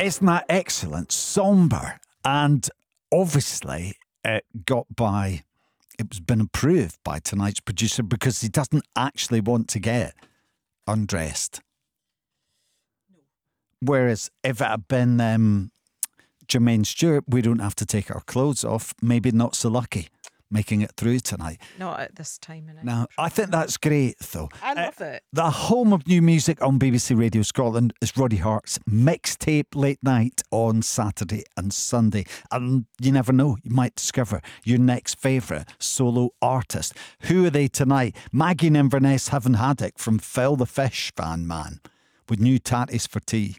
Isn't that excellent? Sombre. And obviously it was been approved by tonight's producer because he doesn't actually want to get undressed. No. Whereas if it had been Jermaine Stewart, we don't have to take our clothes off. Maybe not so lucky making it through tonight. Not at this time. Now, I think that's great, though. I love it. The home of new music on BBC Radio Scotland is Roddy Hart's Mixtape Late Night on Saturday and Sunday. And you never know, you might discover your next favourite solo artist. Who are they tonight? Maggie and Inverness Haven't Had It from Phil the Fish Fan Man with new tatties for tea.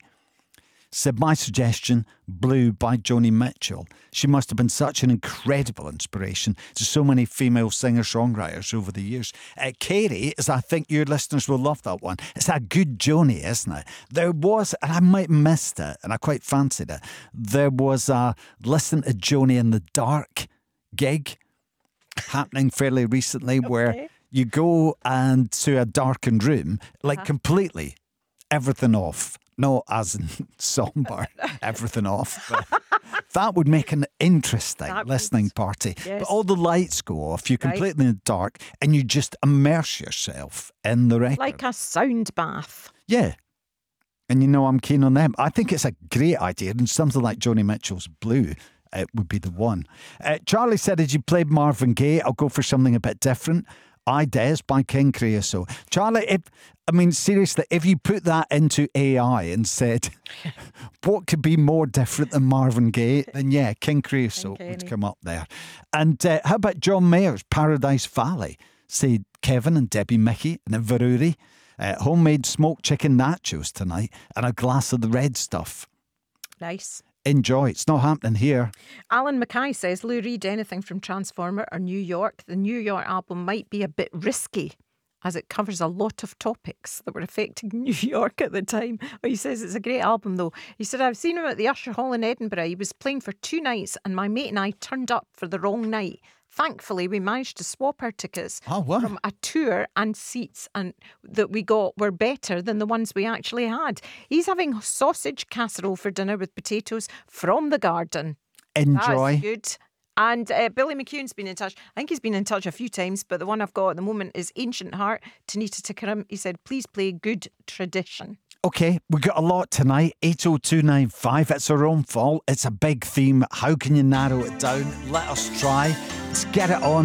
Said my suggestion, Blue by Joni Mitchell. She must have been such an incredible inspiration to so many female singer-songwriters over the years. Katie, as I think your listeners will love that one. It's a good Joni, isn't it? There was, and I might have missed it, and I quite fancied it, there was a Listen to Joni in the Dark gig happening fairly recently where you go and to a darkened room, like completely, everything off. No, as in sombre, everything off. But that would make an interesting listening party. Yes. But all the lights go off, you're completely in the dark, and you just immerse yourself in the record. Like a sound bath. Yeah. And you know I'm keen on them. I think it's a great idea, and something like Joni Mitchell's Blue would be the one. Charlie said, as you played Marvin Gaye, I'll go for something a bit different. I Des by King Creosote. Charlie, seriously, if you put that into AI and said, what could be more different than Marvin Gaye, then yeah, King Creosote would come up there. And how about John Mayer's Paradise Valley? Say Kevin and Debbie Mickey and Inverurie. Homemade smoked chicken nachos tonight and a glass of the red stuff. Nice. Enjoy. It's not happening here. Alan Mackay says, Lou Reed, anything from Transformer or New York? The New York album might be a bit risky as it covers a lot of topics that were affecting New York at the time. He says it's a great album though. He said, I've seen him at the Usher Hall in Edinburgh. He was playing for 2 nights and my mate and I turned up for the wrong night. Thankfully, we managed to swap our tickets from a tour, and seats and that we got were better than the ones we actually had. He's having sausage casserole for dinner with potatoes from the garden. Enjoy. That's good. And Billy McCune's been in touch. I think he's been in touch a few times, but the one I've got at the moment is Ancient Heart, Tanita Tikaram. He said, please play Good Tradition. Okay, we got a lot tonight. 80295. It's our own fault. It's a big theme. How can you narrow it down? Let us try. Let's get it on.